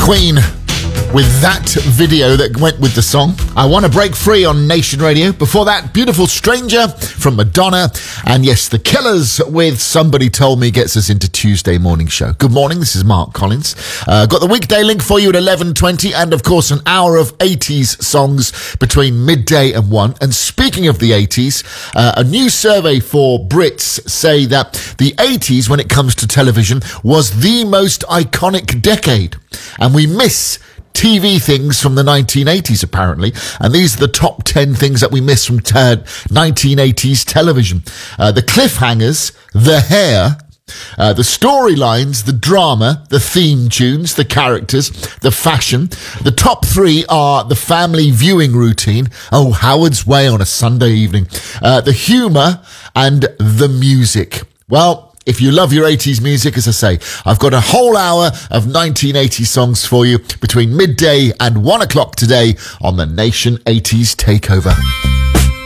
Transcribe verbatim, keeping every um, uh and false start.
Queen with that video that went with the song. I Want to Break Free on Nation Radio. Before that, Beautiful Stranger from Madonna. And yes, The Killers with Somebody Told Me gets us into Tuesday morning show. Good morning, this is Mark Collins. Uh, got the weekday link for you at eleven twenty, and of course an hour of eighties songs between midday and one. And speaking of the eighties, uh, a new survey for Brits say that the eighties, when it comes to television, was the most iconic decade. And we miss T V things from the nineteen eighties, apparently. And these are the top ten things that we miss from t- nineteen eighties television. Uh, the cliffhangers, the hair, uh, the storylines, the drama, the theme tunes, the characters, the fashion. The top three are the family viewing routine. Oh, Howard's Way on a Sunday evening. Uh, the humour and the music. Well, if you love your eighties music, as I say, I've got a whole hour of nineteen eighties songs for you between midday and one o'clock today on the Nation eighties Takeover.